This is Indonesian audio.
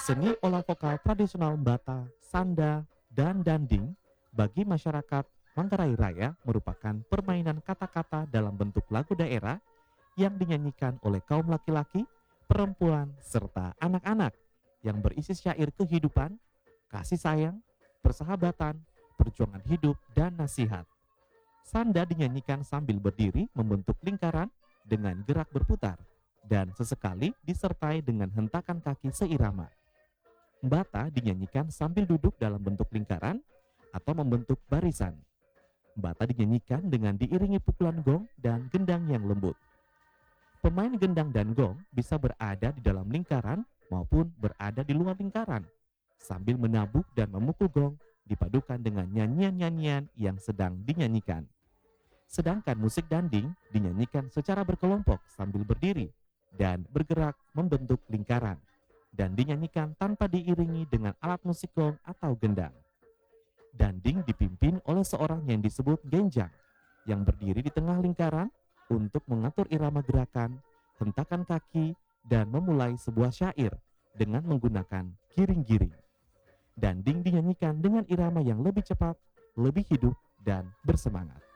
Seni olah vokal tradisional Bata, Sanda, dan Danding bagi masyarakat Manggarai Raya merupakan permainan kata-kata dalam bentuk lagu daerah yang dinyanyikan oleh kaum laki-laki, perempuan, serta anak-anak yang berisi syair kehidupan, kasih sayang, persahabatan, perjuangan hidup, dan nasihat. Sanda dinyanyikan sambil berdiri membentuk lingkaran dengan gerak berputar dan sesekali disertai dengan hentakan kaki seirama. Bata dinyanyikan sambil duduk dalam bentuk lingkaran atau membentuk barisan. Bata dinyanyikan dengan diiringi pukulan gong dan gendang yang lembut. Pemain gendang dan gong bisa berada di dalam lingkaran maupun berada di luar lingkaran, sambil menabuk dan memukul gong dipadukan dengan nyanyian-nyanyian yang sedang dinyanyikan. Sedangkan musik danding dinyanyikan secara berkelompok sambil berdiri dan bergerak membentuk lingkaran, dan dinyanyikan tanpa diiringi dengan alat musik gong atau gendang. Danding dipimpin oleh seorang yang disebut genjang, yang berdiri di tengah lingkaran untuk mengatur irama gerakan, hentakan kaki, dan memulai sebuah syair dengan menggunakan giring-giring. Danding dinyanyikan dengan irama yang lebih cepat, lebih hidup, dan bersemangat.